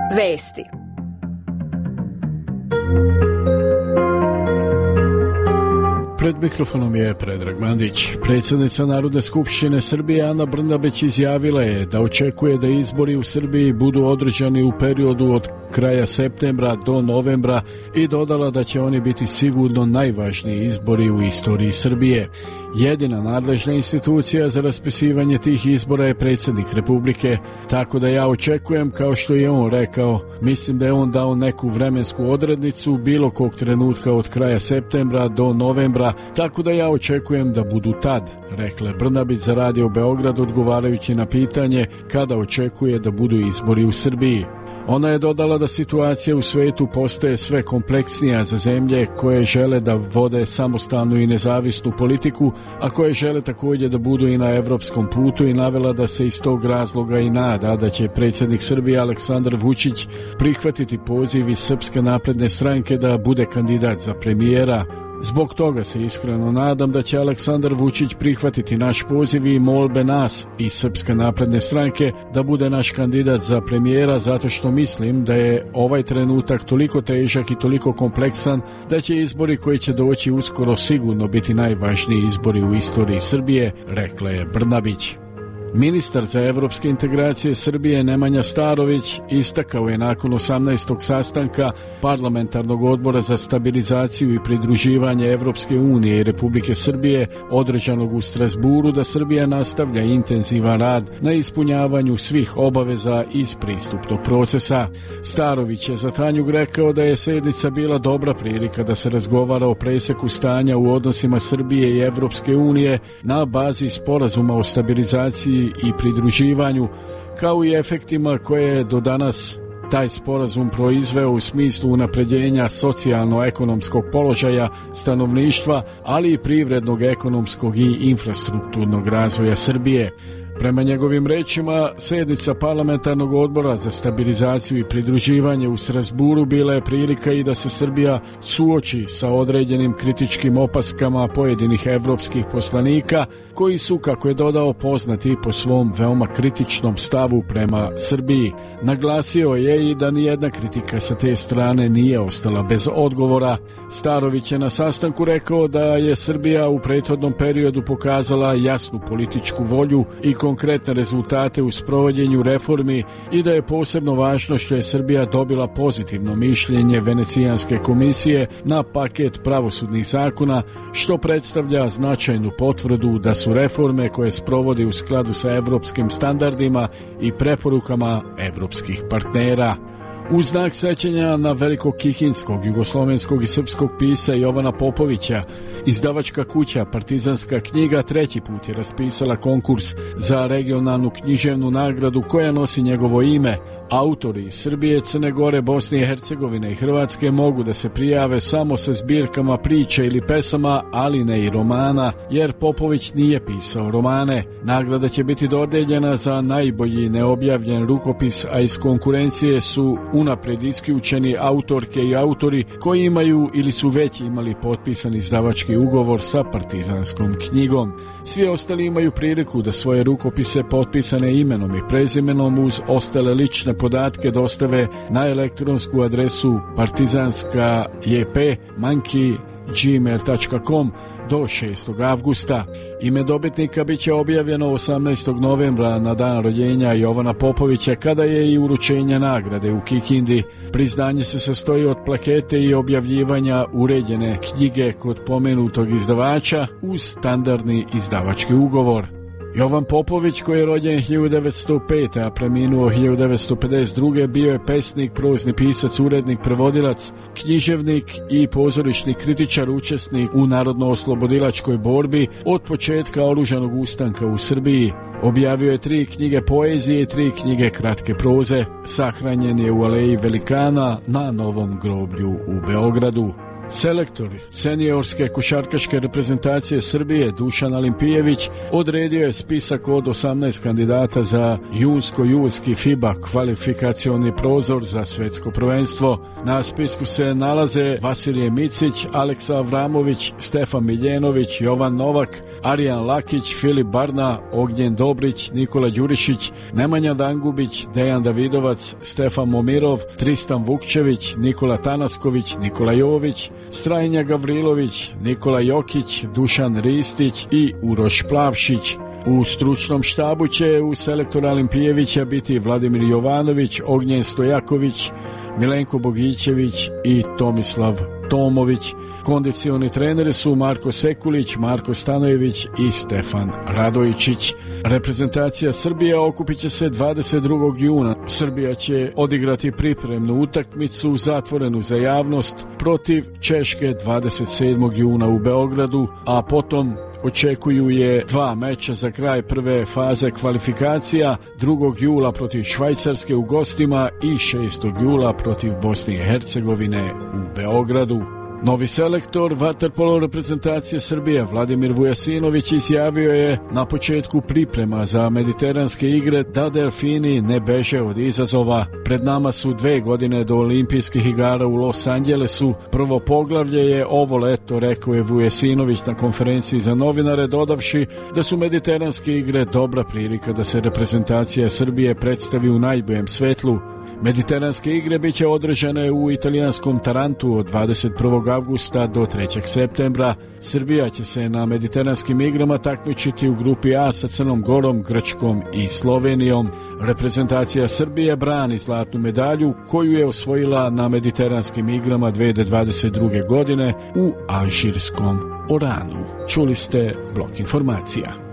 Vesti. Pred mikrofonom je Predrag Mandić. Predsjednica Narodne skupštine Srbije Ana Brnabić izjavila je da očekuje da izbori u Srbiji budu održani u periodu od kraja septembra do novembra i dodala da će oni biti sigurno najvažniji izbori u istoriji Srbije. Jedina nadležna institucija za raspisivanje tih izbora je predsjednik Republike, tako da ja očekujem, kao što je on rekao, mislim da je on dao neku vremensku odrednicu bilo kog trenutka od kraja septembra do novembra, tako da ja očekujem da budu tad, rekla Brnabić za Radio Beograd odgovarajući na pitanje kada očekuje da budu izbori u Srbiji. Ona je dodala da situacija u svetu postaje sve kompleksnija za zemlje koje žele da vode samostalnu i nezavisnu politiku, a koje žele također da budu i na evropskom putu i navela da se iz tog razloga i nada da će predsjednik Srbije Aleksandar Vučić prihvatiti poziv iz Srpske napredne stranke da bude kandidat za premijera. Zbog toga se iskreno nadam da će Aleksandar Vučić prihvatiti naš poziv i molbe nas iz Srpske napredne stranke da bude naš kandidat za premijera, zato što mislim da je ovaj trenutak toliko težak i toliko kompleksan da će izbori koji će doći uskoro sigurno biti najvažniji izbori u istoriji Srbije, rekla je Brnabić. Ministar za evropske integracije Srbije Nemanja Starović istakao je nakon 18. sastanka Parlamentarnog odbora za stabilizaciju i pridruživanje Evropske unije i Republike Srbije održanog u Strasburu da Srbija nastavlja intenzivan rad na ispunjavanju svih obaveza iz pristupnog procesa. Starović je za Tanjug rekao da je sjednica bila dobra prilika da se razgovara o preseku stanja u odnosima Srbije i Evropske unije na bazi sporazuma o stabilizaciji i pridruživanju, kao i efektima koje je do danas taj sporazum proizveo u smislu unapređenja socijalno-ekonomskog položaja stanovništva, ali i privrednog, ekonomskog i infrastrukturnog razvoja Srbije. Prema njegovim rečima, sjednica Parlamentarnog odbora za stabilizaciju i pridruživanje u Strasburu bila je prilika i da se Srbija suoči sa određenim kritičkim opaskama pojedinih evropskih poslanika, koji su, kako je dodao, poznati po svom veoma kritičnom stavu prema Srbiji. Naglasio je i da nijedna kritika sa te strane nije ostala bez odgovora. Starović je na sastanku rekao da je Srbija u prethodnom periodu pokazala jasnu političku volju i konkretne rezultate u sprovođenju reformi i da je posebno važno što je Srbija dobila pozitivno mišljenje Venecijanske komisije na paket pravosudnih zakona, što predstavlja značajnu potvrdu da su reforme koje sprovodi u skladu sa evropskim standardima i preporukama evropskih partnera. U znak sećanja na velikog kikinskog, jugoslovenskog i srpskog pisa Jovana Popovića, izdavačka kuća Partizanska knjiga 3. put je raspisala konkurs za regionalnu književnu nagradu koja nosi njegovo ime. Autori iz Srbije, Crne Gore, Bosne i Hercegovine i Hrvatske mogu da se prijave samo sa zbirkama priča ili pesama, ali ne i romana, jer Popović nije pisao romane. Nagrada će biti dodeljena za najbolji neobjavljen rukopis, a iz konkurencije su unapred isključeni autorke i autori koji imaju ili su već imali potpisan izdavački ugovor sa Partizanskom knjigom. Svi ostali imaju priliku da svoje rukopise potpisane imenom i prezimenom uz ostale lične podatke dostave na elektronsku adresu partizanska.jp@gmail.com do 6. avgusta. Ime dobitnika bit će objavljeno 18. novembra na dan rođenja Jovana Popovića, kada je i uručenje nagrade u Kikindi. Priznanje se sastoji od plakete i objavljivanja uređene knjige kod pomenutog izdavača uz standardni izdavački ugovor. Jovan Popović, koji je rođen 1905. a preminuo 1952. bio je pesnik, prozni pisac, urednik, prevodilac, književnik i pozorišni kritičar, učesnik u narodno-oslobodilačkoj borbi od početka oružanog ustanka u Srbiji. Objavio je 3 knjige poezije i 3 knjige kratke proze. Sahranjen je u Aleji Velikana na Novom groblju u Beogradu. Selektor seniorske košarkaške reprezentacije Srbije Dušan Alimpijević odredio je spisak od 18 kandidata za junsko-julski FIBA kvalifikacioni prozor za svetsko prvenstvo. Na spisku se nalaze Vasilije Micić, Aleksa Avramović, Stefan Miljenović, Jovan Novak, Arijan Lakić, Filip Barna, Ognjen Dobrić, Nikola Đurišić, Nemanja Dangubić, Dejan Davidovac, Stefan Momirov, Tristan Vukčević, Nikola Tanasković, Nikola Jović, Strajnja Gavrilović, Nikola Jokić, Dušan Ristić i Uroš Plavšić. U stručnom štabu će u selektoralnim Pijevića biti Vladimir Jovanović, Ognjen Stojaković, Milenko Bogićević i Tomislav Tomović. Kondicioni treneri su Marko Sekulić, Marko Stanojević i Stefan Radojičić. Reprezentacija Srbije okupit će se 22. juna. Srbija će odigrati pripremnu utakmicu zatvorenu za javnost protiv Češke 27. juna u Beogradu, a potom očekuju je 2 meča za kraj prve faze kvalifikacija, 2. jula protiv Švajcarske u gostima i 6. jula protiv Bosne i Hercegovine u Beogradu. Novi selektor vaterpolo reprezentacije Srbije Vladimir Vujasinović izjavio je na početku priprema za mediteranske igre da delfini ne beže od izazova. Pred nama su 2 godine do olimpijskih igara u Los Angelesu. Prvo poglavlje je ovo leto, rekao je Vujasinović na konferenciji za novinare, dodavši da su mediteranske igre dobra prilika da se reprezentacija Srbije predstavi u najboljem svetlu. Mediteranske igre biće održane u italijanskom Tarantu od 21. avgusta do 3. septembra. Srbija će se na mediteranskim igrama takmičiti u grupi A sa Crnom Gorom, Grčkom i Slovenijom. Reprezentacija Srbije brani zlatnu medalju koju je osvojila na mediteranskim igrama 2022. godine u alžirskom Oranu. Čuli ste blok informacija.